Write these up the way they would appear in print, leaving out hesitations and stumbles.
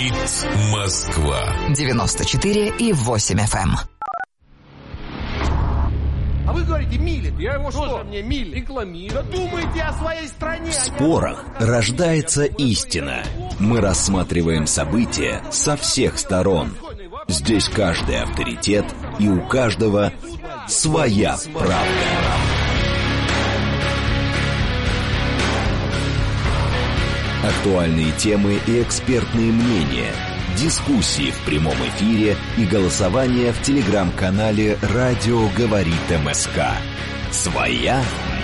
Говорит Москва. 94,8 FM. А вы говорите, мили. Я его что? Мне мили. Рекламирую. Да думайте о своей стране. В спорах рождается истина. Мы рассматриваем события со всех сторон. Здесь каждый авторитет, и у каждого своя правда. Актуальные темы и экспертные мнения, дискуссии в прямом эфире и голосование в телеграм-канале «Радио говорит МСК». «Своя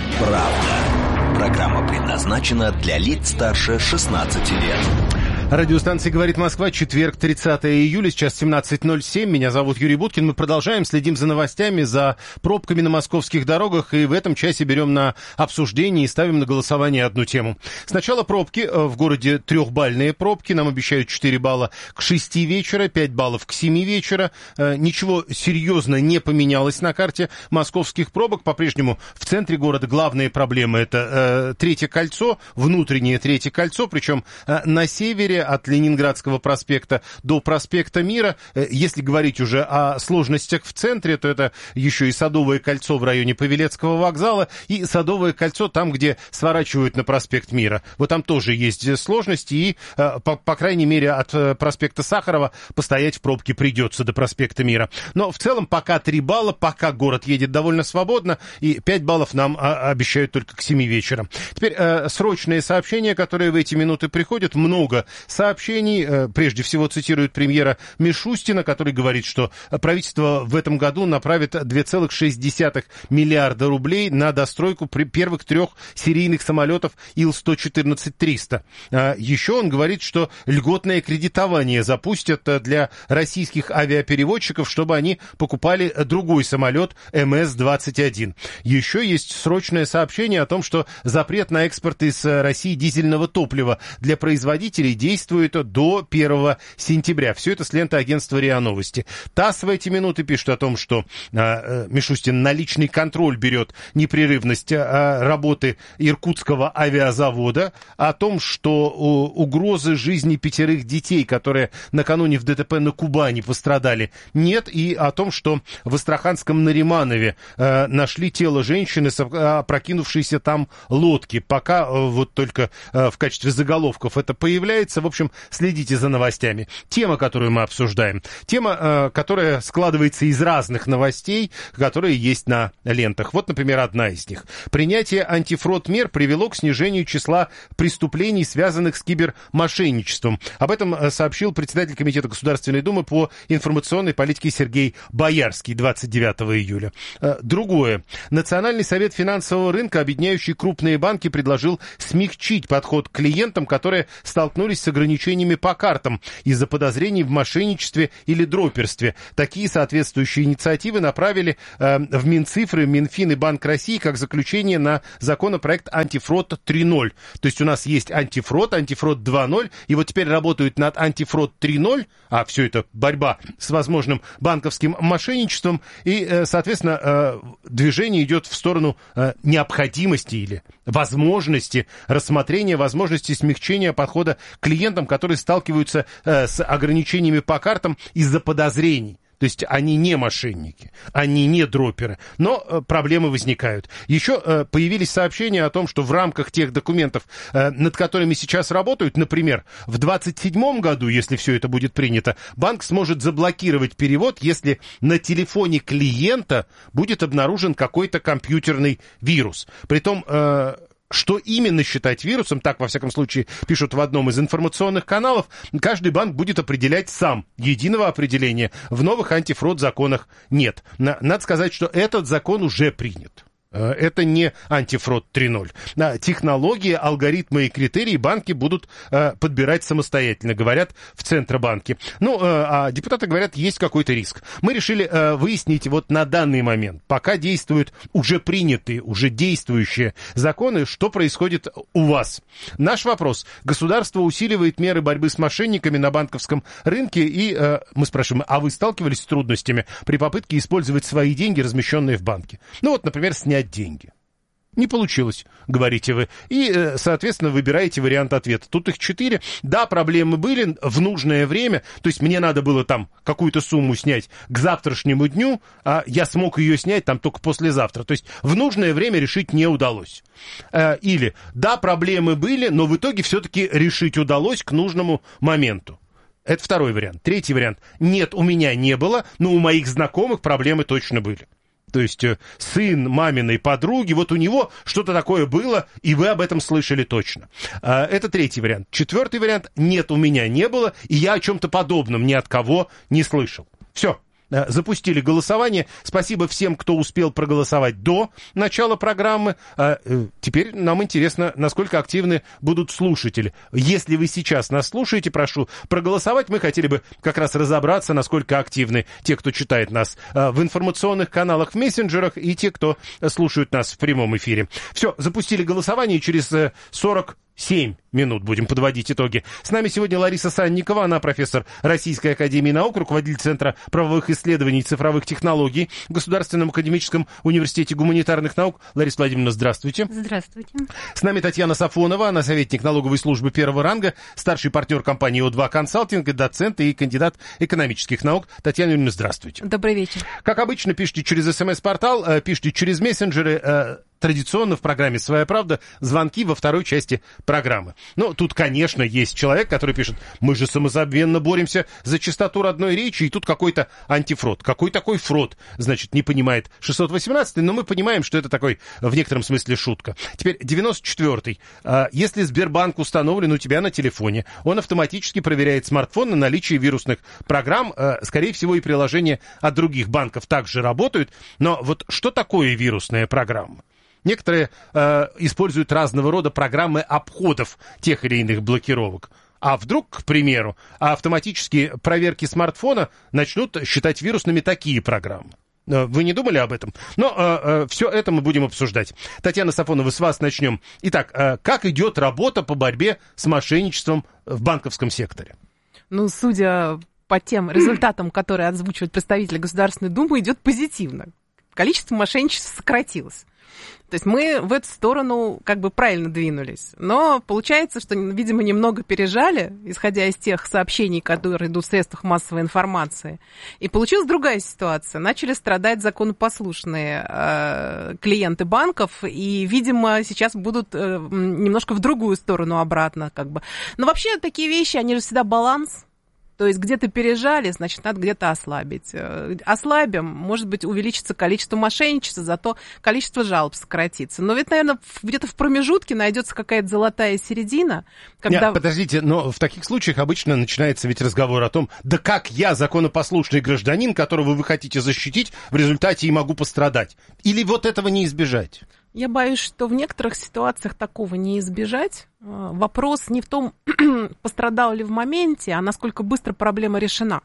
правда». Программа предназначена для лиц старше 16 лет. Радиостанция «Говорит Москва», четверг, 30 июля, сейчас 17:07. Меня зовут Юрий Буткин. Мы продолжаем, следим за новостями, за пробками на московских дорогах. И в этом часе берем на обсуждение и ставим на голосование одну тему. Сначала пробки. В городе трехбальные пробки. Нам обещают 4 балла к 6 вечера, 5 баллов к 7 вечера. Ничего серьезно не поменялось на карте московских пробок. По-прежнему в центре города главные проблемы — это Третье кольцо, внутреннее Третье кольцо, причем на севере от Ленинградского проспекта до проспекта Мира. Если говорить уже о сложностях в центре, то это еще и Садовое кольцо в районе Павелецкого вокзала и Садовое кольцо там, где сворачивают на проспект Мира. Вот там тоже есть сложности, и, по крайней мере, от проспекта Сахарова постоять в пробке придется до проспекта Мира. Но в целом пока 3 балла, пока город едет довольно свободно, и 5 баллов нам обещают только к 7 вечера. Теперь срочные сообщения, которые в эти минуты приходят. Много сообщений. Прежде всего цитирует премьера Мишустина, который говорит, что правительство в этом году направит 2,6 миллиарда рублей на достройку первых 3 серийных самолетов Ил-114-300. Еще он говорит, что льготное кредитование запустят для российских авиаперевозчиков, чтобы они покупали другой самолет МС-21. Еще есть срочное сообщение о том, что запрет на экспорт из России дизельного топлива для производителей действует до 1 сентября. Все это с ленты агентства РИА Новости. ТАСС в эти минуты пишет о том, что Мишустин на личный контроль берет непрерывность работы Иркутского авиазавода, о том, что угрозы жизни 5 детей, которые накануне в ДТП на Кубани пострадали, нет, и о том, что в Астраханском Нариманове нашли тело женщины с опрокинувшейся там лодки. Пока вот только в качестве заголовков это появляется. В общем, следите за новостями. Тема, которую мы обсуждаем. Тема, которая складывается из разных новостей, которые есть на лентах. Вот, например, одна из них. Принятие антифрод-мер привело к снижению числа преступлений, связанных с кибермошенничеством. Об этом сообщил председатель Комитета Государственной Думы по информационной политике Сергей Боярский 29 июля. Другое. Национальный совет финансового рынка, объединяющий крупные банки, предложил смягчить подход к клиентам, которые столкнулись с ограничениями по картам из-за подозрений в мошенничестве или дроперстве. Такие соответствующие инициативы направили в Минцифры, Минфин и Банк России как заключение на законопроект «Антифрод 3.0». То есть у нас есть антифрод 2.0, и вот теперь работают над антифрод 3.0, а все это борьба с возможным банковским мошенничеством, и, соответственно, движение идет в сторону необходимости или возможности рассмотрения возможности смягчения подхода к клиентам, которые сталкиваются с ограничениями по картам из-за подозрений. То есть они не мошенники, они не дроперы, но проблемы возникают. Еще появились сообщения о том, что в рамках тех документов, над которыми сейчас работают, например, в 2027 году, если все это будет принято, банк сможет заблокировать перевод, если на телефоне клиента будет обнаружен какой-то компьютерный вирус. Притом что именно считать вирусом, так, во всяком случае, пишут в одном из информационных каналов, каждый банк будет определять сам. Единого определения в новых антифрод законах нет. Надо сказать, что этот закон уже принят. Это не антифрод 3.0. Технологии, алгоритмы и критерии банки будут подбирать самостоятельно, говорят в Центробанке. Ну, а депутаты говорят, есть какой-то риск. Мы решили выяснить вот на данный момент, пока действуют уже принятые, уже действующие законы, что происходит у вас. Наш вопрос. Государство усиливает меры борьбы с мошенниками на банковском рынке, и мы спрашиваем, а вы сталкивались с трудностями при попытке использовать свои деньги, размещенные в банке? Ну вот, например, снять деньги. Не получилось, говорите вы. И, соответственно, выбираете вариант ответа. Тут их 4. Да, проблемы были в нужное время. То есть мне надо было там какую-то сумму снять к завтрашнему дню, а я смог ее снять там только послезавтра. То есть в нужное время решить не удалось. Или, да, проблемы были, но в итоге все-таки решить удалось к нужному моменту. Это второй вариант. Третий вариант. Нет, у меня не было, но у моих знакомых проблемы точно были. То есть сын маминой подруги, вот у него что-то такое было, и вы об этом слышали точно. Это третий вариант. Четвертый вариант. Нет, у меня не было, и я о чем-то подобном ни от кого не слышал. Все. Запустили голосование. Спасибо всем, кто успел проголосовать до начала программы. Теперь нам интересно, насколько активны будут слушатели. Если вы сейчас нас слушаете, прошу проголосовать. Мы хотели бы как раз разобраться, насколько активны те, кто читает нас в информационных каналах, в мессенджерах, и те, кто слушают нас в прямом эфире. Все, запустили голосование. Через 47 минут будем подводить итоги. С нами сегодня Лариса Санникова, она профессор Российской академии наук, руководитель Центра правовых исследований и цифровых технологий в Государственном академическом университете гуманитарных наук. Лариса Владимировна, здравствуйте. Здравствуйте. С нами Татьяна Сафонова, она советник налоговой службы первого ранга, старший партнер компании О2 Консалтинг, доцент и кандидат экономических наук. Татьяна Юрьевна, здравствуйте. Добрый вечер. Как обычно, пишите через СМС-портал, пишите через мессенджеры. Традиционно в программе «Своя правда» звонки во второй части программы. Ну, тут, конечно, есть человек, который пишет: мы же самозабвенно боремся за чистоту родной речи, и тут какой-то антифрод. Какой такой фрод? Значит, не понимает 618-й, но мы понимаем, что это такой, в некотором смысле, шутка. Теперь 94-й. Если Сбербанк установлен у тебя на телефоне, он автоматически проверяет смартфон на наличие вирусных программ. Скорее всего, и приложения от других банков также работают. Но вот что такое вирусная программа? Некоторые используют разного рода программы обходов тех или иных блокировок. А вдруг, к примеру, автоматические проверки смартфона начнут считать вирусными такие программы? Вы не думали об этом? Но все это мы будем обсуждать. Татьяна Сафонова, с вас начнем. Итак, как идет работа по борьбе с мошенничеством в банковском секторе? Ну, судя по тем результатам, которые озвучивают представители Государственной Думы, идет позитивно. Количество мошенничеств сократилось. То есть мы в эту сторону как бы правильно двинулись. Но получается, что, видимо, немного пережали, исходя из тех сообщений, которые идут в средствах массовой информации. И получилась другая ситуация. Начали страдать законопослушные клиенты банков, и, видимо, сейчас будут немножко в другую сторону обратно. Как бы. Но вообще такие вещи, они же всегда баланс. То есть где-то пережали, значит, надо где-то ослабить. Ослабим, может быть, увеличится количество мошенничества, зато количество жалоб сократится. Но ведь, наверное, где-то в промежутке найдется какая-то золотая середина. Когда... Нет, подождите, но в таких случаях обычно начинается ведь разговор о том, да как я, законопослушный гражданин, которого вы хотите защитить, в результате и могу пострадать. Или вот этого не избежать? Я боюсь, что в некоторых ситуациях такого не избежать. Вопрос не в том, пострадал ли в моменте, а насколько быстро проблема решена.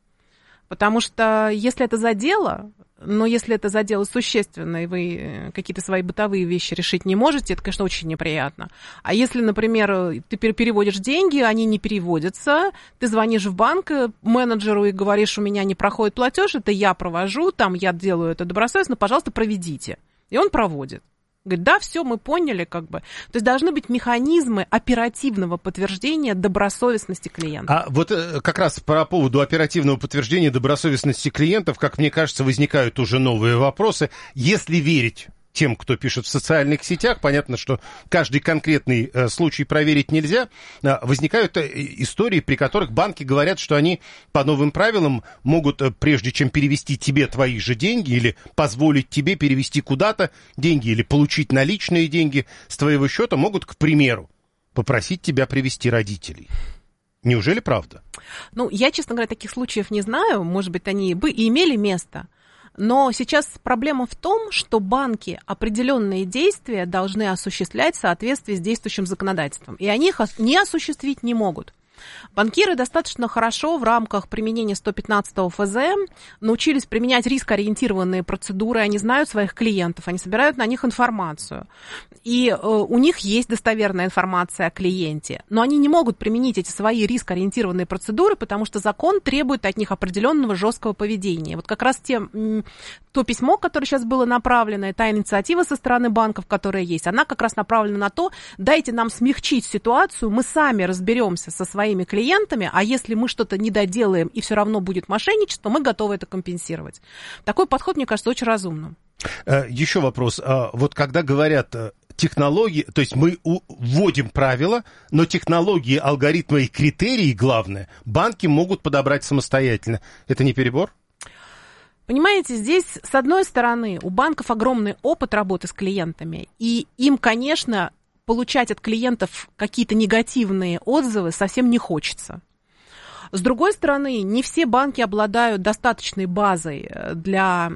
Потому что если это задело, но если это задело существенно, и вы какие-то свои бытовые вещи решить не можете, это, конечно, очень неприятно. А если, например, ты переводишь деньги, они не переводятся, ты звонишь в банк менеджеру и говоришь: у меня не проходит платеж, это я провожу, там я делаю это добросовестно, пожалуйста, проведите. И он проводит. Говорит: да, все, мы поняли, как бы. То есть должны быть механизмы оперативного подтверждения добросовестности клиента. А вот как раз по поводу оперативного подтверждения добросовестности клиентов, как мне кажется, возникают уже новые вопросы. Если верить тем, кто пишет в социальных сетях, понятно, что каждый конкретный случай проверить нельзя. Возникают истории, при которых банки говорят, что они по новым правилам могут, прежде чем перевести тебе твои же деньги или позволить тебе перевести куда-то деньги или получить наличные деньги с твоего счета, могут, к примеру, попросить тебя привести родителей. Неужели правда? Ну, я, честно говоря, таких случаев не знаю. Может быть, они бы и имели место. Но сейчас проблема в том, что банки определенные действия должны осуществлять в соответствии с действующим законодательством. И они их не осуществить не могут. Банкиры достаточно хорошо в рамках применения 115 ФЗ научились применять рискоориентированные процедуры, они знают своих клиентов, они собирают на них информацию. И у них есть достоверная информация о клиенте, но они не могут применить эти свои рискоориентированные процедуры, потому что закон требует от них определенного жесткого поведения. Вот как раз то письмо, которое сейчас было направлено, та инициатива со стороны банков, которая есть, она как раз направлена на то, дайте нам смягчить ситуацию, мы сами разберемся со своими клиентами, а если мы что-то не доделаем и все равно будет мошенничество, мы готовы это компенсировать. Такой подход, мне кажется, очень разумным. Еще вопрос. Вот когда говорят технологии, то есть мы вводим правила, но технологии, алгоритмы и критерии, главное, банки могут подобрать самостоятельно. Это не перебор? Понимаете, здесь, с одной стороны, у банков огромный опыт работы с клиентами, и им, конечно, получать от клиентов какие-то негативные отзывы совсем не хочется. С другой стороны, не все банки обладают достаточной базой для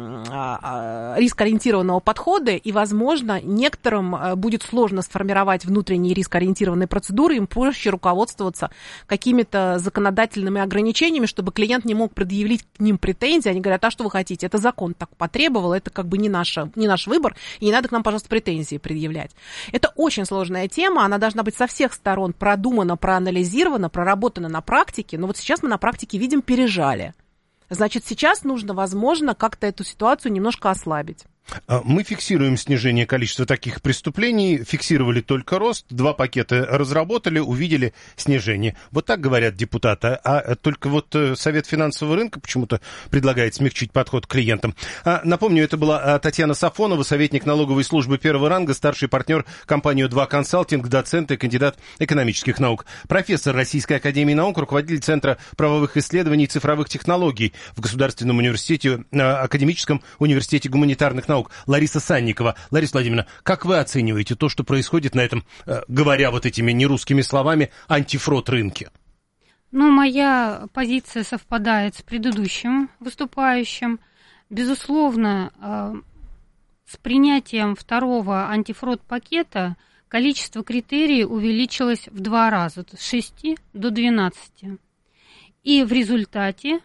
рискоориентированного подхода, и, возможно, некоторым будет сложно сформировать внутренние рискоориентированные процедуры, им проще руководствоваться какими-то законодательными ограничениями, чтобы клиент не мог предъявить к ним претензии. Они говорят, а что вы хотите? Это закон так потребовал, это как бы не наш выбор, и не надо к нам, пожалуйста, претензии предъявлять. Это очень сложная тема, она должна быть со всех сторон продумана, проанализирована, проработана на практике. Но вот сейчас мы на практике видим, пережали. Значит, сейчас нужно, возможно, как-то эту ситуацию немножко ослабить. Мы фиксируем снижение количества таких преступлений, фиксировали только рост, 2 пакета разработали, увидели снижение. Вот так говорят депутаты, а только вот Совет финансового рынка почему-то предлагает смягчить подход к клиентам. Напомню, это была Татьяна Сафонова, советник налоговой службы первого ранга, старший партнер компании 2 консалтинг, доцент и кандидат экономических наук, профессор Российской академии наук, руководитель Центра правовых исследований и цифровых технологий в Государственном университете, Академическом университете гуманитарных наук. Лариса Санникова. Лариса Владимировна, как вы оцениваете то, что происходит на этом, говоря вот этими нерусскими словами, антифрод-рынке? Ну, моя позиция совпадает с предыдущим выступающим. Безусловно, с принятием второго антифрод-пакета количество критерий увеличилось в 2 раза, с 6 до 12. И в результате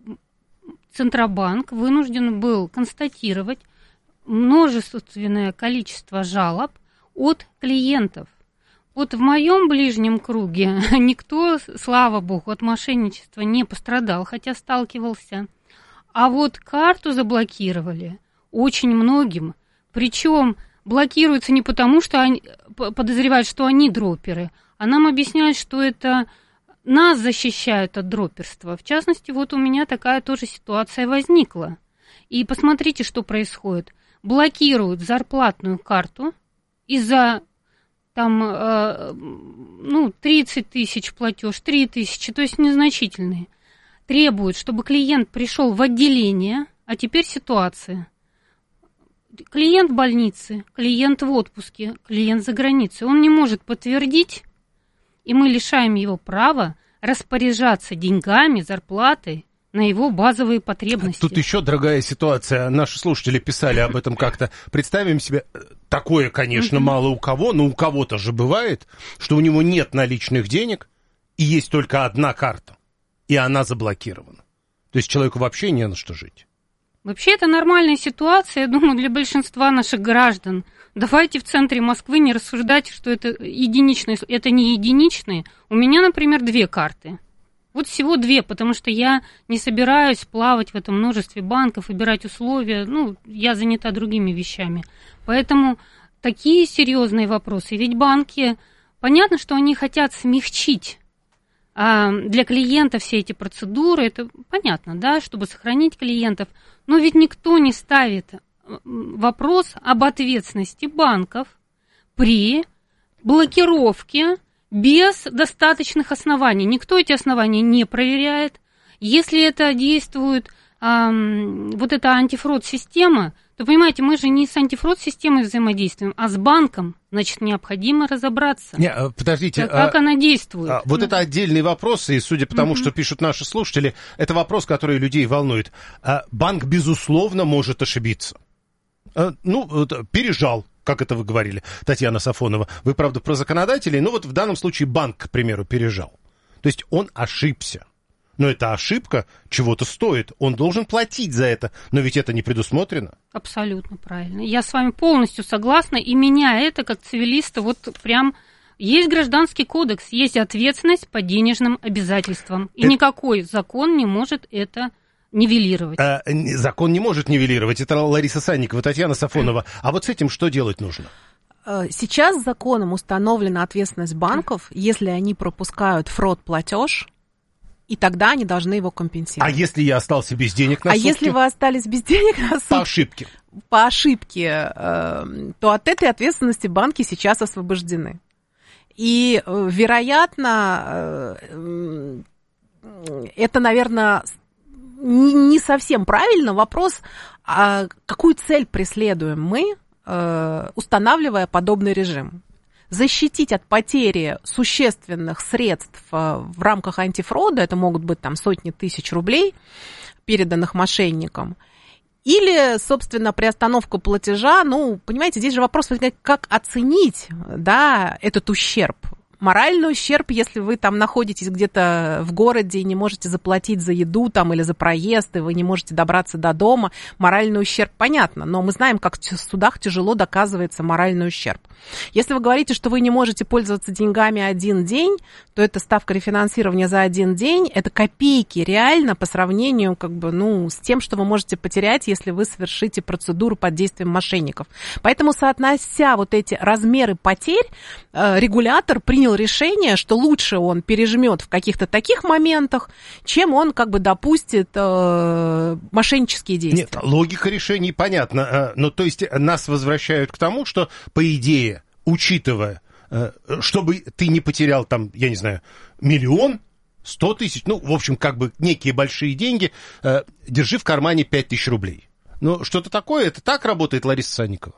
Центробанк вынужден был констатировать множественное количество жалоб от клиентов. Вот в моем ближнем круге никто, слава богу, от мошенничества не пострадал, хотя сталкивался. А вот карту заблокировали очень многим. Причем блокируются не потому, что они подозревают, что они дроперы, а нам объясняют, что это нас защищают от дроперства. В частности, вот у меня такая тоже ситуация возникла. И посмотрите, что происходит. Блокируют зарплатную карту из-за там, 30 тысяч платеж, 3 тысячи, то есть незначительные. Требуют, чтобы клиент пришел в отделение, а теперь ситуация. Клиент в больнице, клиент в отпуске, клиент за границей. Он не может подтвердить, и мы лишаем его права распоряжаться деньгами, зарплатой на его базовые потребности. Тут еще другая ситуация. Наши слушатели писали об этом как-то. Представим себе, такое, конечно, мало у кого, но у кого-то же бывает, что у него нет наличных денег, и есть только одна карта, и она заблокирована. То есть человеку вообще не на что жить. Вообще это нормальная ситуация, я думаю, для большинства наших граждан. Давайте в центре Москвы не рассуждать, что это единичные. Это не единичные. У меня, например, 2 карты. Вот всего 2, потому что я не собираюсь плавать в этом множестве банков, выбирать условия. Я занята другими вещами. Поэтому такие серьезные вопросы. Ведь банки, понятно, что они хотят смягчить для клиента все эти процедуры. Это понятно, да, чтобы сохранить клиентов. Но ведь никто не ставит вопрос об ответственности банков при блокировке без достаточных оснований. Никто эти основания не проверяет. Если это действует вот эта антифрод-система, то, понимаете, мы же не с антифрод-системой взаимодействуем, а с банком. Значит, необходимо разобраться, подождите, как она действует. Вот это отдельный вопрос, и судя по тому, что пишут наши слушатели, это вопрос, который людей волнует. Банк, безусловно, может ошибиться. Пережал, как это вы говорили, Татьяна Сафонова. Вы, правда, про законодателей, но вот в данном случае банк, к примеру, пережал. То есть он ошибся. Но эта ошибка чего-то стоит. Он должен платить за это. Но ведь это не предусмотрено. Абсолютно правильно. Я с вами полностью согласна. И меня это, как цивилиста, вот прям... Есть гражданский кодекс, есть ответственность по денежным обязательствам. И никакой закон не может это нивелировать. Закон не может нивелировать. Это Лариса Санникова, Татьяна Сафонова. А вот с этим что делать нужно? Сейчас законом установлена ответственность банков, если они пропускают фрод-платеж, и тогда они должны его компенсировать. А если я остался без денег на сутки? А если вы остались без денег на сутки? По ошибке. То от этой ответственности банки сейчас освобождены. И, вероятно, это, наверное, не совсем правильно. Вопрос, какую цель преследуем мы, устанавливая подобный режим? Защитить от потери существенных средств в рамках антифрода, это могут быть там сотни тысяч рублей, переданных мошенникам, или, собственно, приостановку платежа. Ну, понимаете, здесь же вопрос возникает, как оценить, да, этот ущерб. Моральный ущерб, если вы там находитесь где-то в городе и не можете заплатить за еду там, или за проезд, и вы не можете добраться до дома, моральный ущерб понятно, но мы знаем, как в судах тяжело доказывается моральный ущерб. Если вы говорите, что вы не можете пользоваться деньгами один день, то это ставка рефинансирования за один день, это копейки реально по сравнению как бы, ну, с тем, что вы можете потерять, если вы совершите процедуру под действием мошенников. Поэтому, соотнося вот эти размеры потерь, регулятор принял решение, что лучше он пережмет в каких-то таких моментах, чем он как бы допустит мошеннические действия. Нет, логика решений понятна. Но то есть нас возвращают к тому, что, по идее, учитывая, чтобы ты не потерял там, я не знаю, 1 000 000, 100 тысяч, ну, в общем, как бы некие большие деньги, держи в кармане 5 000 рублей. Ну, что-то такое, это так работает, Лариса Санникова?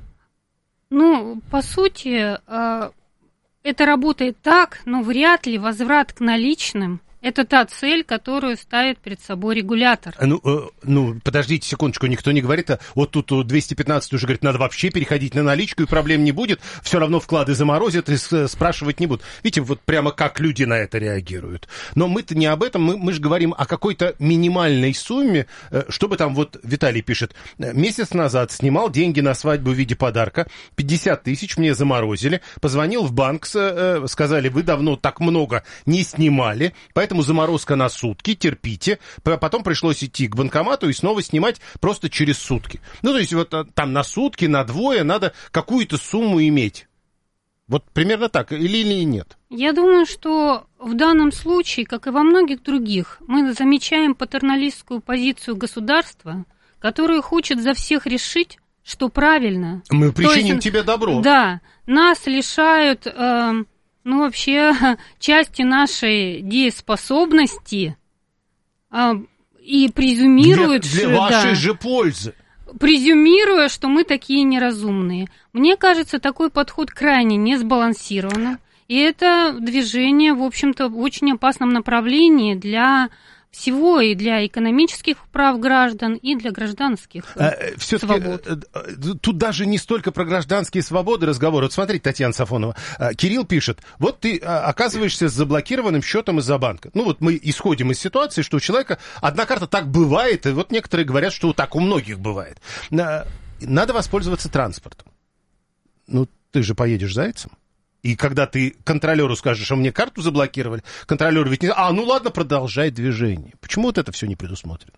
Ну, по сути, это работает так, но вряд ли возврат к наличным – это та цель, которую ставит перед собой регулятор. Ну, подождите секундочку, никто не говорит, вот тут 215 уже говорит, надо вообще переходить на наличку, и проблем не будет, все равно вклады заморозят и спрашивать не будут. Видите, вот прямо как люди на это реагируют. Но мы-то не об этом, мы же говорим о какой-то минимальной сумме, чтобы там, вот Виталий пишет, месяц назад снимал деньги на свадьбу в виде подарка, 50 тысяч мне заморозили, позвонил в банк, сказали, вы давно так много не снимали, поэтому заморозка на сутки, терпите. Потом пришлось идти к банкомату и снова снимать просто через сутки. Ну, то есть вот там на сутки, на двое надо какую-то сумму иметь. Вот примерно так, или нет? Я думаю, что в данном случае, как и во многих других, мы замечаем патерналистскую позицию государства, которое хочет за всех решить, что правильно. Мы причиним тебе добро. Да, нас лишают... Ну, вообще, части нашей дееспособности и презюмируют... Для вашей же пользы. Презюмируя, что мы такие неразумные. Мне кажется, такой подход крайне не сбалансированным. И это движение, в общем-то, в очень опасном направлении для всего, и для экономических прав граждан, и для гражданских свобод. Тут даже не столько про гражданские свободы разговор. Вот смотрите, Татьяна Сафонова, Кирилл пишет, вот ты оказываешься с заблокированным счетом из-за банка. Ну вот мы исходим из ситуации, что у человека одна карта, так бывает, и вот некоторые говорят, что так у многих бывает. Надо воспользоваться транспортом. Ну, ты же поедешь зайцем. И когда ты контролеру скажешь, что мне карту заблокировали, контролер ведь не... ну ладно, продолжай движение. Почему вот это все не предусмотрено?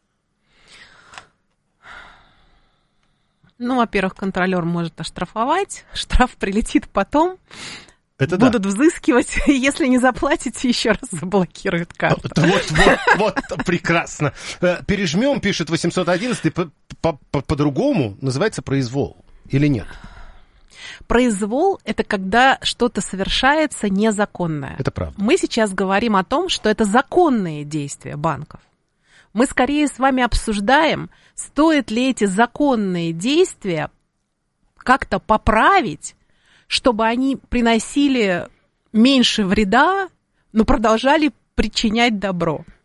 Ну, во-первых, контролер может оштрафовать, штраф прилетит потом, это будут взыскивать, и если не заплатите, еще раз заблокируют карту. Вот, прекрасно. Пережмем, пишет 811, по-другому называется произвол или нет? Произвол – это когда что-то совершается незаконное. Это правда. Мы сейчас говорим о том, что это законные действия банков. Мы скорее с вами обсуждаем, стоит ли эти законные действия как-то поправить, чтобы они приносили меньше вреда, но продолжали причинять добро.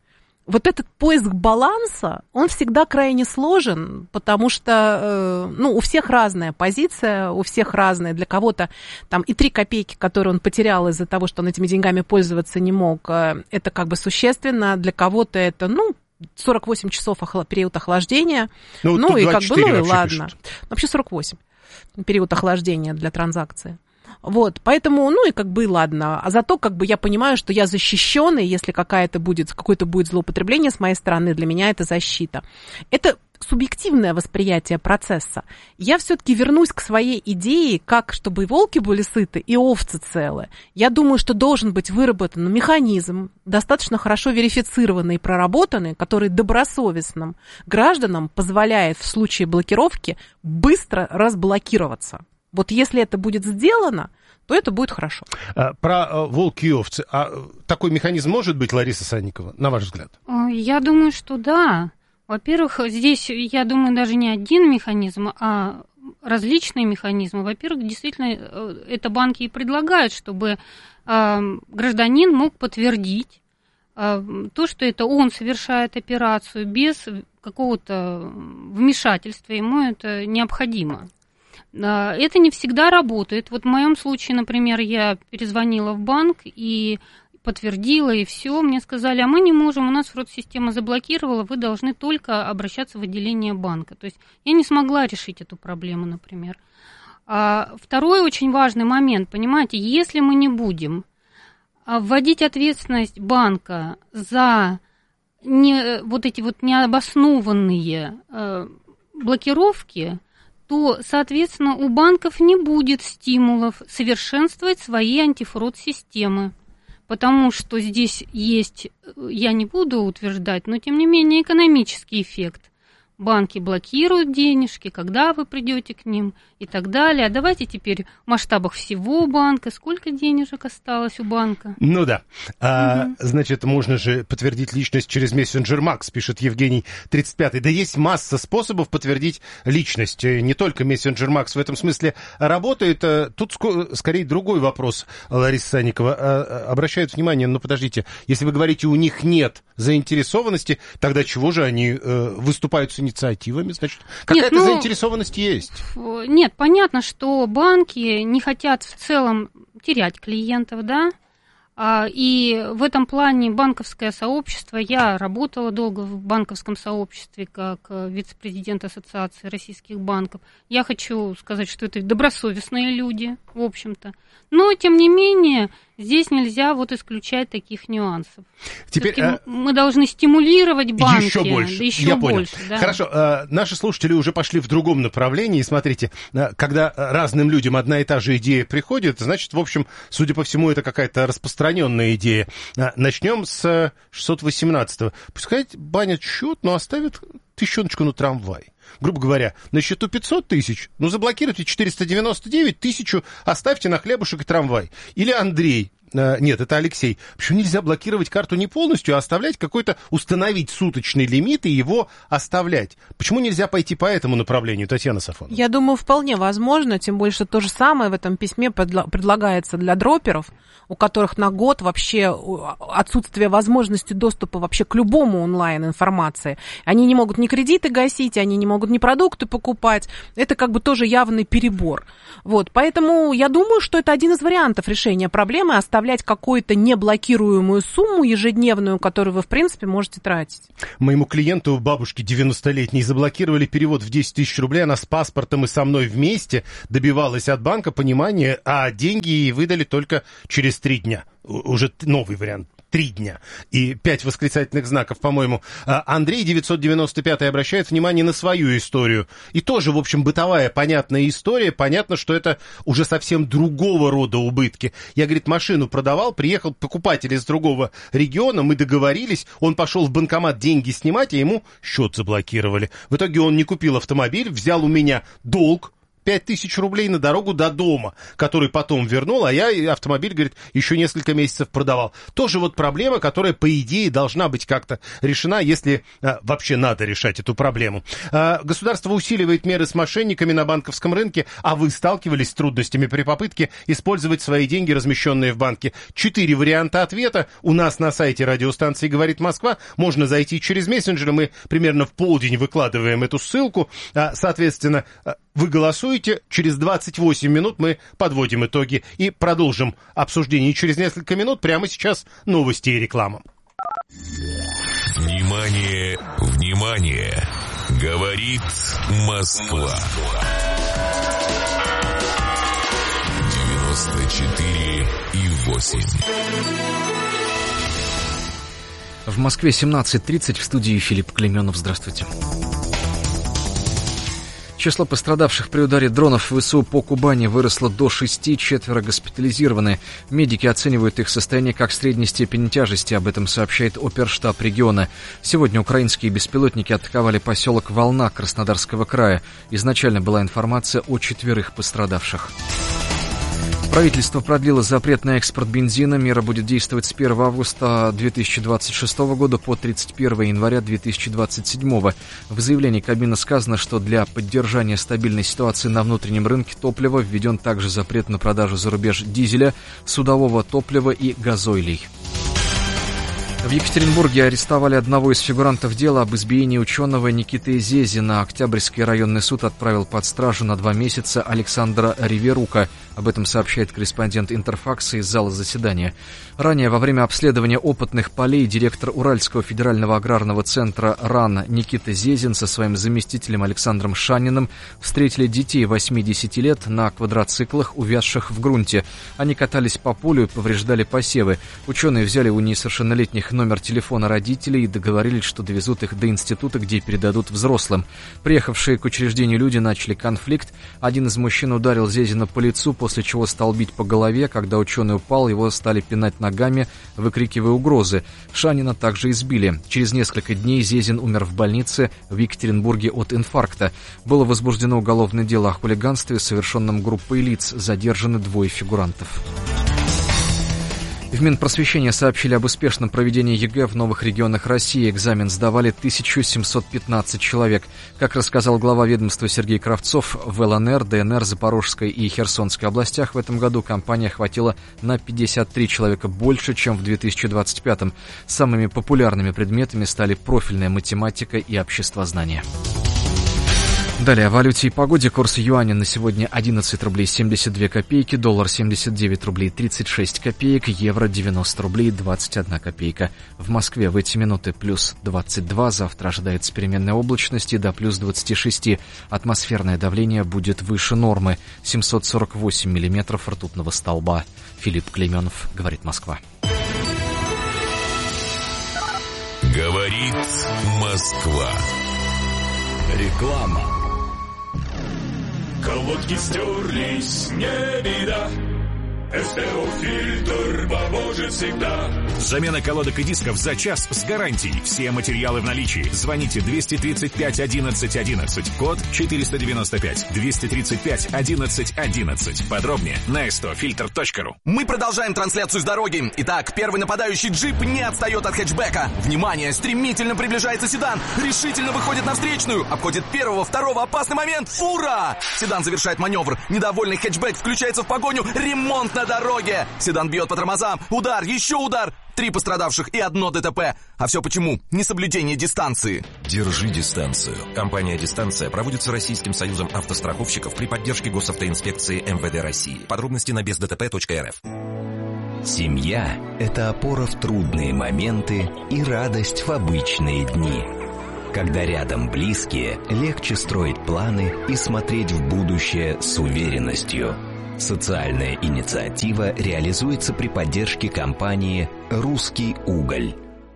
вот этот поиск баланса, он всегда крайне сложен, потому что, у всех разная позиция, у всех разная. Для кого-то там и 3 копейки, которые он потерял из-за того, что он этими деньгами пользоваться не мог, это как бы существенно. Для кого-то это, 48 часов период охлаждения. И как бы, и ладно. Пишут. Вообще 48 период охлаждения для транзакции. Вот, поэтому, и как бы, ладно. А зато, как бы, я понимаю, что я защищен, и если какое-то будет злоупотребление с моей стороны, для меня это защита. Это субъективное восприятие процесса. Я все-таки вернусь к своей идее, как чтобы и волки были сыты, и овцы целы. Я думаю, что должен быть выработан механизм, достаточно хорошо верифицированный и проработанный, который добросовестным гражданам позволяет в случае блокировки быстро разблокироваться. Вот если это будет сделано, то это будет хорошо. Про волки и овцы. А такой механизм может быть, Лариса Санникова, на ваш взгляд? Я думаю, что да. Во-первых, здесь, я думаю, даже не один механизм, а различные механизмы. Во-первых, действительно, это банки и предлагают, чтобы гражданин мог подтвердить то, что это он совершает операцию без какого-то вмешательства, ему это необходимо. Это не всегда работает. Вот в моем случае, например, я перезвонила в банк и подтвердила, и все. Мне сказали, а мы не можем, у нас фрод-система заблокировала, вы должны только обращаться в отделение банка. То есть я не смогла решить эту проблему, например. Второй очень важный момент, понимаете, если мы не будем вводить ответственность банка за эти необоснованные блокировки, то, соответственно, у банков не будет стимулов совершенствовать свои антифрод-системы. Потому что здесь есть, я не буду утверждать, но тем не менее экономический эффект. Банки блокируют денежки, когда вы придете к ним и так далее. А давайте теперь в масштабах всего банка. Сколько денежек осталось у банка? Ну да. Значит, можно же подтвердить личность через мессенджер Макс, пишет Евгений 35-й. Да есть масса способов подтвердить личность. Не только мессенджер Макс в этом смысле работает. Тут скорее другой вопрос, Лариса Санникова. Обращают внимание, подождите, если вы говорите, у них нет заинтересованности, тогда чего же они выступают с инициативами, значит, какая-то заинтересованность есть. Нет, понятно, что банки не хотят в целом терять клиентов, да, и в этом плане банковское сообщество, я работала долго в банковском сообществе как вице-президент Ассоциации российских банков, я хочу сказать, что это добросовестные люди, в общем-то, но, тем не менее, здесь нельзя исключать таких нюансов. Теперь мы должны стимулировать банки. Еще больше. Я понял. Да. Хорошо, наши слушатели уже пошли в другом направлении. Смотрите, когда разным людям одна и та же идея приходит, значит, в общем, судя по всему, это какая-то распространенная идея. Начнем с 618-го. Пускай банят счет, но оставят 1000 на трамвай. Грубо говоря, на счету 500 тысяч, заблокируйте 499, 1000 оставьте на хлебушек и трамвай. Или Андрей, нет, это Алексей. Почему нельзя блокировать карту не полностью, а оставлять какой-то, установить суточный лимит и его оставлять? Почему нельзя пойти по этому направлению, Татьяна Сафонова? Я думаю, вполне возможно, тем более, что то же самое в этом письме предлагается для дроперов, у которых на год вообще отсутствие возможности доступа вообще к любому онлайн-информации. Они не могут ни кредиты гасить, они не могут ни продукты покупать. Это как бы тоже явный перебор. Вот, поэтому я думаю, что это один из вариантов решения проблемы, оставлять какую-то неблокируемую сумму ежедневную, которую вы, в принципе, можете тратить. Моему клиенту, бабушке 90-летней, заблокировали перевод в 10 тысяч рублей. Она с паспортом и со мной вместе добивалась от банка понимания, а деньги ей выдали только через 3 дня. Уже новый вариант. 3 дня. И 5 восклицательных знаков, по-моему. Андрей 995 обращает внимание на свою историю. И тоже, в общем, бытовая, понятная история. Понятно, что это уже совсем другого рода убытки. Я, говорит, машину продавал, приехал покупатель из другого региона, мы договорились, он пошел в банкомат деньги снимать, а ему счет заблокировали. В итоге он не купил автомобиль, взял у меня долг, 5000 рублей на дорогу до дома, который потом вернул, а я автомобиль, говорит, еще несколько месяцев продавал. Тоже вот проблема, которая, по идее, должна быть как-то решена, если вообще надо решать эту проблему. Государство усиливает меры с мошенниками на банковском рынке, а вы сталкивались с трудностями при попытке использовать свои деньги, размещенные в банке? 4 варианта ответа у нас на сайте радиостанции «Говорит Москва». Можно зайти через мессенджеры, мы примерно в полдень выкладываем эту ссылку. Соответственно, вы голосуете, через 28 минут мы подводим итоги и продолжим обсуждение. И через несколько минут прямо сейчас новости и реклама. Внимание, внимание! Говорит Москва. 94,8. В Москве 17:30, в студии Филипп Клейменов. Здравствуйте. Число пострадавших при ударе дронов в ВСУ по Кубани выросло до 6, 4 госпитализированы. Медики оценивают их состояние как средней степени тяжести, об этом сообщает оперштаб региона. Сегодня украинские беспилотники атаковали поселок Волна Краснодарского края. Изначально была информация о 4 пострадавших. Правительство продлило запрет на экспорт бензина. Мера будет действовать с 1 августа 2026 года по 31 января 2027. В заявлении Кабмина сказано, что для поддержания стабильной ситуации на внутреннем рынке топлива введен также запрет на продажу за рубеж дизеля, судового топлива и газойлей. В Екатеринбурге арестовали одного из фигурантов дела об избиении ученого Никиты Зезина. Октябрьский районный суд отправил под стражу на 2 месяца Александра Риверука. Об этом сообщает корреспондент Интерфакса из зала заседания. Ранее, во время обследования опытных полей, директор Уральского федерального аграрного центра РАН Никита Зезин со своим заместителем Александром Шаниным встретили детей 8-10 лет на квадроциклах, увязших в грунте. Они катались по полю и повреждали посевы. Ученые взяли у несовершеннолетних номер телефона родителей и договорились, что довезут их до института, где передадут взрослым. Приехавшие к учреждению люди начали конфликт. Один из мужчин ударил Зезина по лицу, после чего стал бить по голове. Когда ученый упал, его стали пинать ногами, выкрикивая угрозы. Шанина также избили. Через несколько дней Зезин умер в больнице в Екатеринбурге от инфаркта. Было возбуждено уголовное дело о хулиганстве, совершенном группой лиц. Задержаны 2 фигурантов. В Минпросвещении сообщили об успешном проведении ЕГЭ в новых регионах России. Экзамен сдавали 1715 человек. Как рассказал глава ведомства Сергей Кравцов, в ЛНР, ДНР, Запорожской и Херсонской областях в этом году компания охватила на 53 человека больше, чем в 2025-м. Самыми популярными предметами стали профильная математика и обществознание. Далее о валюте и погоде. Курс юаня на сегодня 11 рублей 72 копейки, доллар 79 рублей 36 копеек, евро 90 рублей 21 копейка. В Москве в эти минуты плюс 22, завтра ожидается переменная облачность и до плюс 26. Атмосферное давление будет выше нормы, 748 миллиметров ртутного столба. Филипп Клейменов, говорит Москва. Говорит Москва. Реклама. Колодки стерлись, не беда. СТО-фильтр поможет всегда. Замена колодок и дисков за час с гарантией. Все материалы в наличии. Звоните 235 11 11. Код 495. 235 11 11. Подробнее на stofilter.ru. Мы продолжаем трансляцию с дороги. Итак, первый нападающий джип не отстает от хэтчбека. Внимание, стремительно приближается седан. Решительно выходит на встречную. Обходит первого, второго. Опасный момент. Фура! Седан завершает маневр. Недовольный хэтчбек включается в погоню. Ремонт на дороге. Седан бьет по тормозам. Удар, еще удар. 3 пострадавших и 1 ДТП. А все почему? Несоблюдение дистанции. Держи дистанцию. Компания «Дистанция» проводится Российским союзом автостраховщиков при поддержке госавтоинспекции МВД России. Подробности на бездтп.рф. Семья – это опора в трудные моменты и радость в обычные дни. Когда рядом близкие, легче строить планы и смотреть в будущее с уверенностью. Социальная инициатива реализуется при поддержке компании «Русский уголь».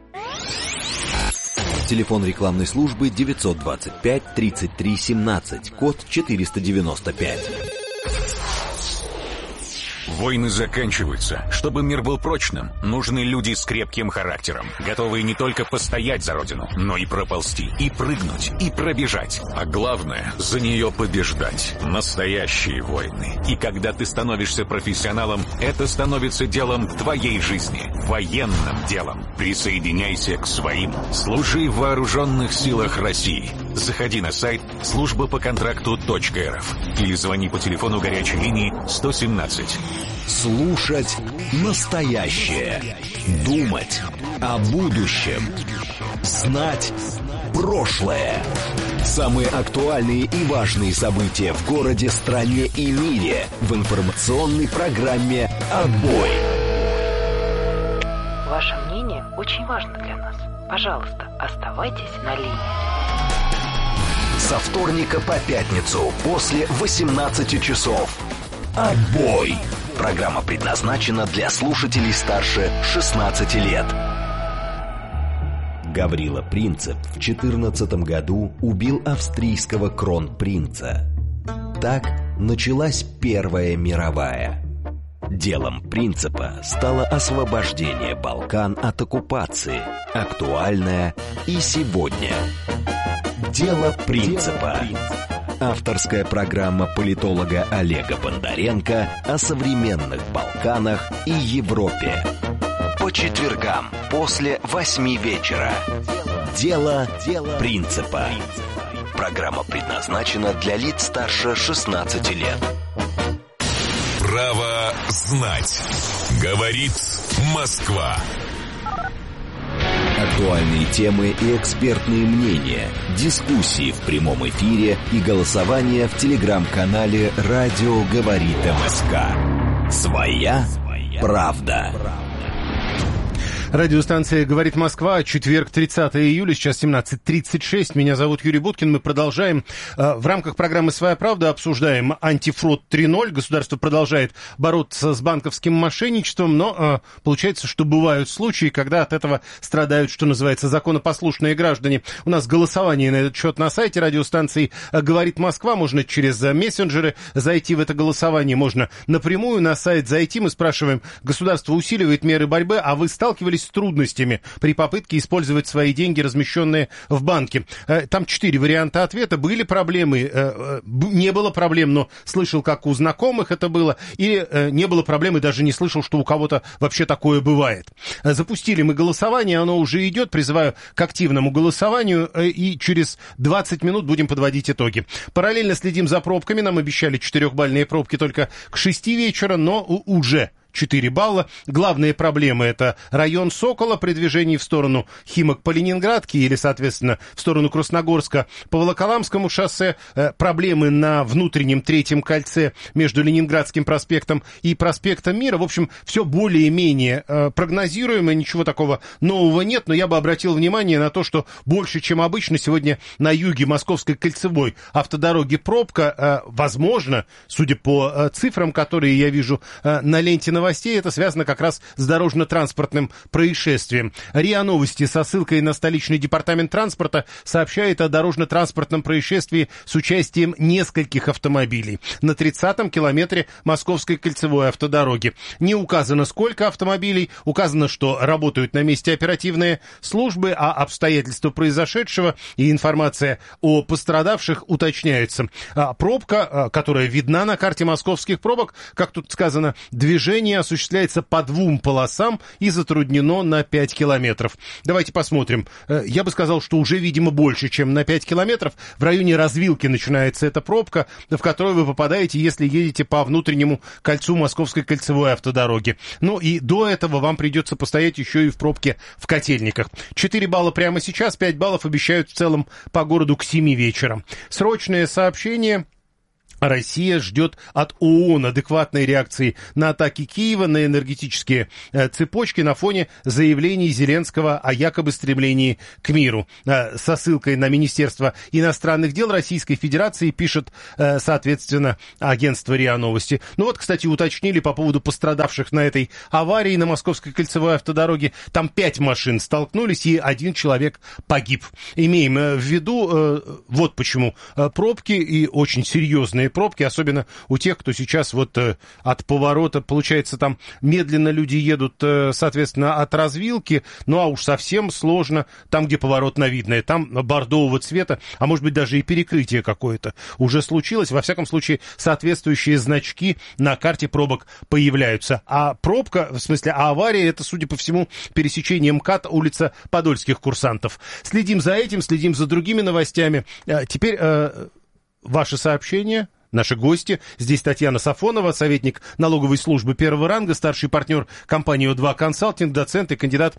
Телефон рекламной службы 925 33 17, код 495. Войны заканчиваются. Чтобы мир был прочным, нужны люди с крепким характером, готовые не только постоять за родину, но и проползти, и прыгнуть, и пробежать. А главное, за нее побеждать. Настоящие войны. И когда ты становишься профессионалом, это становится делом твоей жизни. Военным делом. Присоединяйся к своим. Служи в вооруженных силах России. Заходи на сайт службапоконтракту.рф или звони по телефону горячей линии 117. Слушать настоящее. Думать о будущем. Знать прошлое. Самые актуальные и важные события в городе, стране и мире в информационной программе «Отбой». Ваше мнение очень важно для нас. Пожалуйста, оставайтесь на линии. Со вторника по пятницу после 18 часов. «Отбой». Программа предназначена для слушателей старше 16 лет. Гаврила Принцип в 14 году убил австрийского кронпринца. Так началась Первая мировая. Делом Принципа стало освобождение Балкан от оккупации, актуальное и сегодня. Дело Принципа. Авторская программа политолога Олега Бондаренко о современных Балканах и Европе. По четвергам после 8 вечера. Дело Принципа. Программа предназначена для лиц старше 16 лет. Право знать. Говорит Москва. Актуальные темы и экспертные мнения, дискуссии в прямом эфире и голосование в телеграм-канале «Радио говорит МСК». Своя правда. Радиостанция «Говорит Москва», четверг, 30 июля, сейчас 17:36. Меня зовут Юрий Буткин. Мы продолжаем в рамках программы «Своя правда» обсуждаем антифрод 3.0. Государство продолжает бороться с банковским мошенничеством, но получается, что бывают случаи, когда от этого страдают, что называется, законопослушные граждане. У нас голосование на этот счет на сайте радиостанции «Говорит Москва». Можно через мессенджеры зайти в это голосование, можно напрямую на сайт зайти. Мы спрашиваем, государство усиливает меры борьбы, а вы сталкивались с трудностями при попытке использовать свои деньги, размещенные в банке? Там 4 варианта ответа. Были проблемы, не было проблем, но слышал, как у знакомых это было, или не было проблем и даже не слышал, что у кого-то вообще такое бывает. Запустили мы голосование, оно уже идет. Призываю к активному голосованию, и через 20 минут будем подводить итоги. Параллельно следим за пробками. Нам обещали 4-бальные пробки только к 6 вечера, но уже 4 балла. Главные проблемы — это район Сокола при движении в сторону Химок по Ленинградке или, соответственно, в сторону Красногорска по Волоколамскому шоссе. Проблемы на внутреннем третьем кольце между Ленинградским проспектом и проспектом Мира. В общем, все более-менее прогнозируемо, ничего такого нового нет, но я бы обратил внимание на то, что больше, чем обычно, сегодня на юге Московской кольцевой автодороги пробка. Возможно, судя по цифрам, которые я вижу на ленте новостей, это связано как раз с дорожно-транспортным происшествием. РИА Новости со ссылкой на столичный департамент транспорта сообщает о дорожно-транспортном происшествии с участием нескольких автомобилей на 30-м километре Московской кольцевой автодороги. Не указано, сколько автомобилей, указано, что работают на месте оперативные службы, а обстоятельства произошедшего и информация о пострадавших уточняются. Пробка, которая видна на карте московских пробок, как тут сказано, движение осуществляется по 2 полосам и затруднено на 5 километров. Давайте посмотрим. Я бы сказал, что уже, видимо, больше, чем на 5 километров. В районе развилки начинается эта пробка, в которую вы попадаете, если едете по внутреннему кольцу Московской кольцевой автодороги. Ну и до этого вам придется постоять еще и в пробке в Котельниках. 4 балла прямо сейчас, 5 баллов обещают в целом по городу к 7 вечера. Срочное сообщение. Россия ждет от ООН адекватной реакции на атаки Киева на энергетические цепочки на фоне заявлений Зеленского о якобы стремлении к миру. Со ссылкой на Министерство иностранных дел Российской Федерации пишет, соответственно, агентство РИА Новости. Ну вот, кстати, уточнили по поводу пострадавших на этой аварии на Московской кольцевой автодороге. Там 5 машин столкнулись, и 1 человек погиб. Имеем в виду, вот почему пробки, и очень серьезные пробки, особенно у тех, кто сейчас вот от поворота, получается, там медленно люди едут, соответственно, от развилки, ну а уж совсем сложно, там, где поворот на Видное, там бордового цвета, а может быть даже и перекрытие какое-то уже случилось. Во всяком случае, соответствующие значки на карте пробок появляются. А пробка, в смысле, авария, это, судя по всему, пересечение МКАД, улица Подольских курсантов. Следим за этим, следим за другими новостями. Теперь ваши сообщения. Наши гости. Здесь Татьяна Сафонова, советник налоговой службы первого ранга, старший партнер компании О2 Консалтинг, доцент и кандидат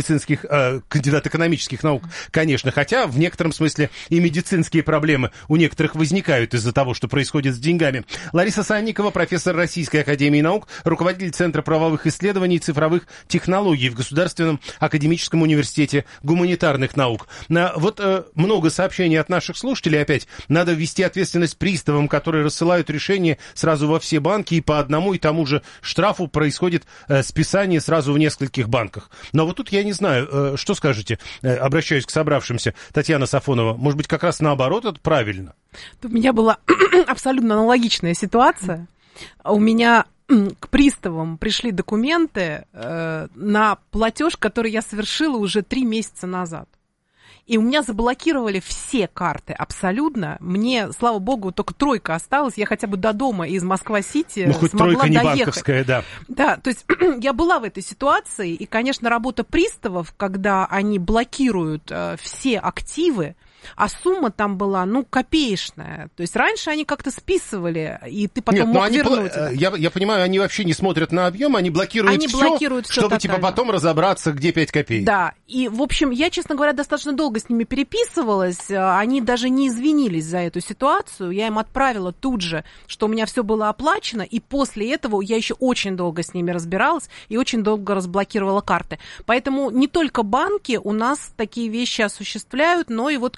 экономических наук, конечно. Хотя в некотором смысле и медицинские проблемы у некоторых возникают из-за того, что происходит с деньгами. Лариса Санникова, профессор Российской академии наук, руководитель Центра правовых исследований и цифровых технологий в Государственном академическом университете гуманитарных наук. Вот много сообщений от наших слушателей. Опять надо ввести ответственность приставам, которые рассылают решения сразу во все банки, и по одному и тому же штрафу происходит списание сразу в нескольких банках. Но вот тут я не знаю, что скажете, обращаюсь к собравшимся, Татьяна Сафонова, может быть, как раз наоборот это правильно? У меня была абсолютно аналогичная ситуация. У меня к приставам пришли документы на платеж, который я совершила уже 3 месяца назад. И у меня заблокировали все карты абсолютно. Мне, слава богу, только 3 осталась. Я хотя бы до дома из Москва-Сити хоть смогла 3 не доехать. Банковская, да. Да, то есть я была в этой ситуации. И, конечно, работа приставов, когда они блокируют все активы, а сумма там была, копеечная. То есть раньше они как-то списывали, и ты потом мог вернуть. Я понимаю, они вообще не смотрят на объем, они блокируют все, чтобы потом разобраться, где 5 копеек. Да, и, в общем, я, честно говоря, достаточно долго с ними переписывалась. Они даже не извинились за эту ситуацию. Я им отправила тут же, что у меня все было оплачено, и после этого я еще очень долго с ними разбиралась и очень долго разблокировала карты. Поэтому не только банки у нас такие вещи осуществляют, но и вот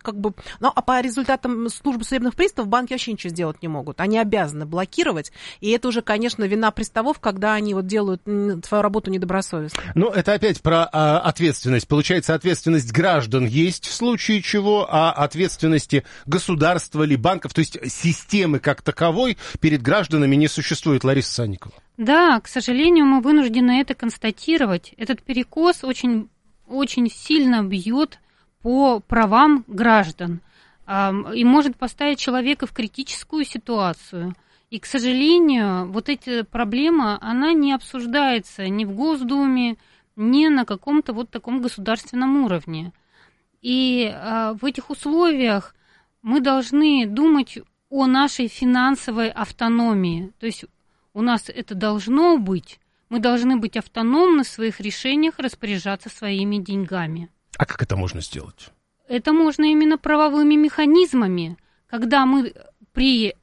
а по результатам службы судебных приставов банки вообще ничего сделать не могут. Они обязаны блокировать, и это уже, конечно, вина приставов, когда они делают свою работу недобросовестно. Это опять про ответственность. Получается, ответственность граждан есть в случае чего, а ответственности государства или банков, то есть системы как таковой перед гражданами не существует, Лариса Санникова. Да, к сожалению, мы вынуждены это констатировать. Этот перекос очень, очень сильно бьет по правам граждан и может поставить человека в критическую ситуацию. И, к сожалению, вот эта проблема, она не обсуждается ни в Госдуме, ни на каком-то вот таком государственном уровне. И в этих условиях мы должны думать о нашей финансовой автономии. То есть у нас это должно быть, мы должны быть автономны в своих решениях распоряжаться своими деньгами. А как это можно сделать? Это можно именно правовыми механизмами, когда мы при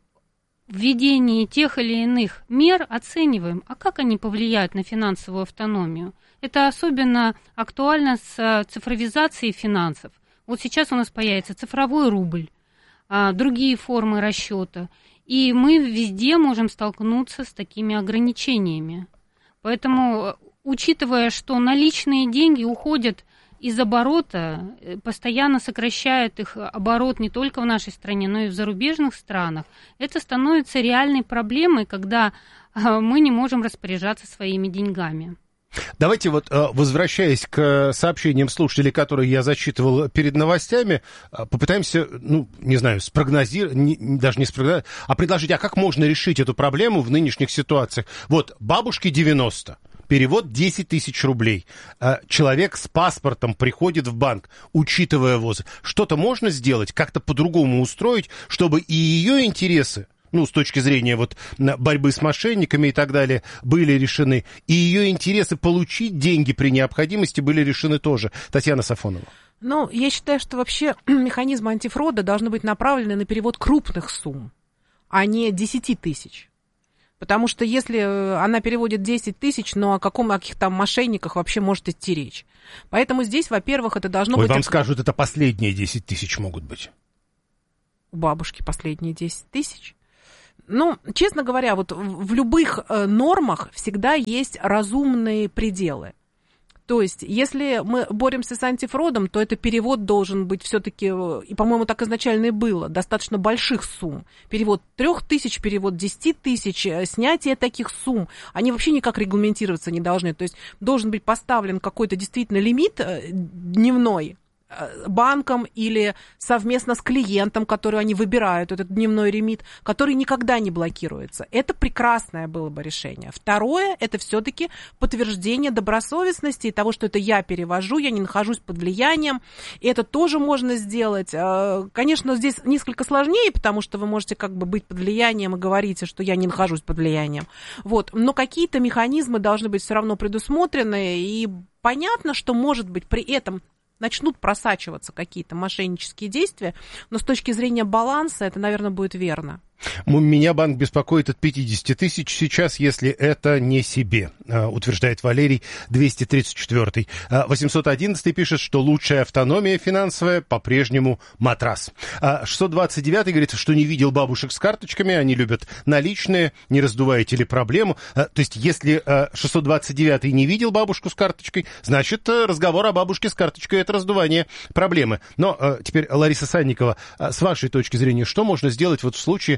введении тех или иных мер оцениваем, а как они повлияют на финансовую автономию. Это особенно актуально с цифровизацией финансов. Вот сейчас у нас появится цифровой рубль, другие формы расчета, и мы везде можем столкнуться с такими ограничениями. Поэтому, учитывая, что наличные деньги уходят из оборота, постоянно сокращают их оборот не только в нашей стране, но и в зарубежных странах, это становится реальной проблемой, когда мы не можем распоряжаться своими деньгами. Давайте возвращаясь к сообщениям слушателей, которые я зачитывал перед новостями, попытаемся, спрогнозировать, даже не спрогнозировать, а предложить, как можно решить эту проблему в нынешних ситуациях. Бабушке 90. Перевод 10 тысяч рублей. Человек с паспортом приходит в банк, учитывая возраст. Что-то можно сделать, как-то по-другому устроить, чтобы и ее интересы, с точки зрения борьбы с мошенниками и так далее, были решены, и ее интересы получить деньги при необходимости были решены тоже. Татьяна Сафонова. Я считаю, что вообще механизмы антифрода должны быть направлены на перевод крупных сумм, а не 10 тысяч. Потому что если она переводит 10 тысяч, о каких там мошенниках вообще может идти речь. Поэтому здесь, во-первых, это должно быть... Вам скажут, это последние 10 тысяч могут быть. У бабушки последние 10 тысяч? Честно говоря, в любых нормах всегда есть разумные пределы. То есть, если мы боремся с антифродом, то это перевод должен быть все-таки, и, по-моему, так изначально и было, достаточно больших сумм. Перевод 3000, перевод 10 тысяч, снятие таких сумм, они вообще никак регламентироваться не должны. То есть, должен быть поставлен какой-то действительно лимит дневной банком или совместно с клиентом, который они выбирают, этот дневной лимит, который никогда не блокируется. Это прекрасное было бы решение. Второе, это все-таки подтверждение добросовестности и того, что это я перевожу, я не нахожусь под влиянием. И это тоже можно сделать. Конечно, здесь несколько сложнее, потому что вы можете как бы быть под влиянием и говорите, что я не нахожусь под влиянием. Вот. Но какие-то механизмы должны быть все равно предусмотрены, и понятно, что, может быть, при этом начнут просачиваться какие-то мошеннические действия, но с точки зрения баланса это, наверное, будет верно. Меня банк беспокоит от 50 тысяч сейчас, если это не себе, утверждает Валерий, 234-й. 811-й пишет, что лучшая автономия финансовая по-прежнему матрас. 629-й говорит, что не видел бабушек с карточками, они любят наличные, не раздуваете ли проблему. То есть, если 629-й не видел бабушку с карточкой, значит, разговор о бабушке с карточкой — это раздувание проблемы. Но теперь, Лариса Санникова, с вашей точки зрения, что можно сделать вот в случае,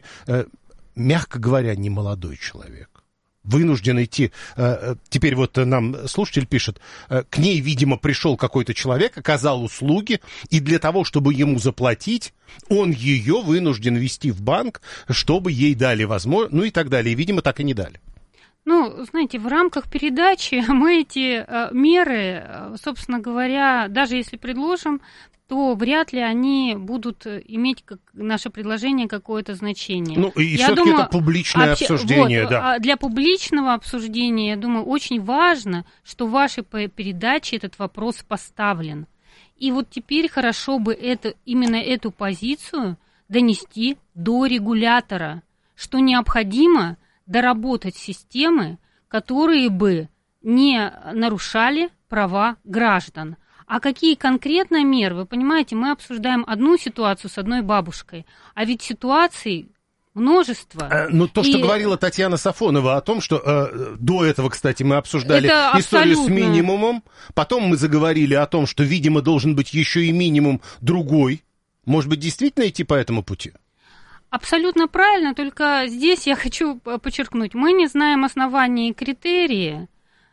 мягко говоря, не молодой человек вынужден идти, теперь вот нам слушатель пишет, к ней, видимо, пришел какой-то человек, оказал услуги, и для того, чтобы ему заплатить, он ее вынужден вести в банк, чтобы ей дали возможность, ну и так далее, и, видимо, так и не дали. Ну, знаете, в рамках передачи мы эти меры, собственно говоря, даже если предложим, то вряд ли они будут иметь, как наше предложение, какое-то значение. Ну, и все-таки это публичное обсуждение, вот, да. Для публичного обсуждения, я думаю, очень важно, что в вашей передаче этот вопрос поставлен. И вот теперь хорошо бы именно эту позицию донести до регулятора, что необходимо доработать системы, которые бы не нарушали права граждан. А какие конкретно меры? Вы понимаете, мы обсуждаем одну ситуацию с одной бабушкой, а ведь ситуаций множество. Ну, то, что говорила Татьяна Сафонова о том, что до этого, кстати, мы обсуждали историю с минимумом, потом мы заговорили о том, что, видимо, должен быть еще и минимум другой. Может быть, действительно идти по этому пути? Абсолютно правильно, только здесь я хочу подчеркнуть, мы не знаем основания и критерии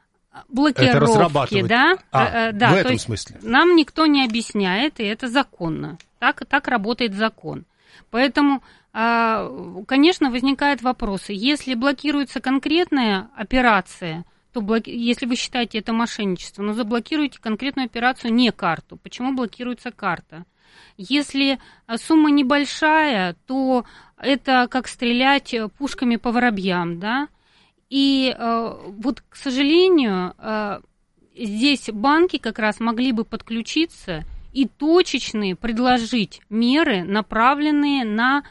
блокировки, да? Да, в этом смысле. Нам никто не объясняет, и это законно. Так работает закон. Поэтому, конечно, возникают вопросы. Если блокируется конкретная операция, то если вы считаете это мошенничество, но заблокируйте конкретную операцию, не карту. Почему блокируется карта? Если сумма небольшая, то это как стрелять пушками по воробьям, да? И вот, к сожалению, здесь банки как раз могли бы подключиться и точечные предложить меры, направленные на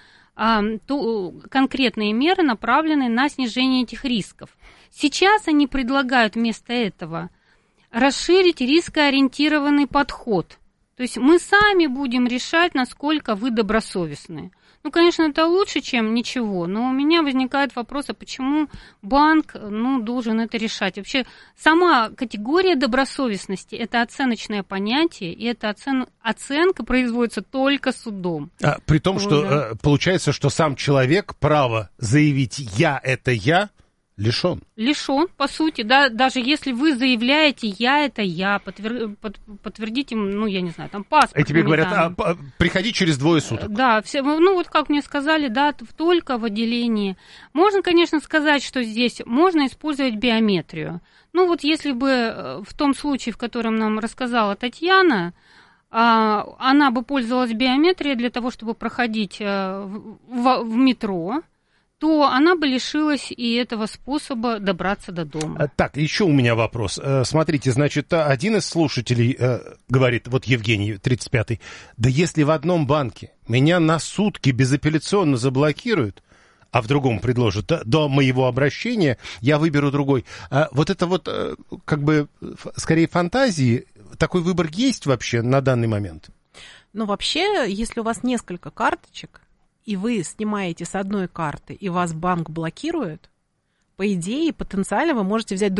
конкретные меры, направленные на снижение этих рисков. Сейчас они предлагают вместо этого расширить рискоориентированный подход. То есть мы сами будем решать, насколько вы добросовестны. Ну, конечно, это лучше, чем ничего, но у меня возникает вопрос, а почему банк должен это решать? Вообще, сама категория добросовестности – это оценочное понятие, и эта оценка производится только судом. При том, что получается, что сам человек право заявить «я – это я» лишен. Лишен, по сути, да, даже если вы заявляете «я» — это я, подтвердите, я не знаю, там паспорт. И тебе говорят, приходи через 2 суток. Да, вот как мне сказали, да, только в отделении. Можно, конечно, сказать, что здесь можно использовать биометрию. Вот если бы в том случае, в котором нам рассказала Татьяна, она бы пользовалась биометрией для того, чтобы проходить в метро, то она бы лишилась и этого способа добраться до дома. Так, еще у меня вопрос. Смотрите, значит, один из слушателей говорит, вот Евгений, 35-й, да если в одном банке меня на сутки безапелляционно заблокируют, а в другом предложат, до моего обращения я выберу другой. Вот это вот, как бы, скорее фантазии, такой выбор есть вообще на данный момент? Вообще, если у вас несколько карточек, и вы снимаете с одной карты, и вас банк блокирует, по идее, потенциально вы можете взять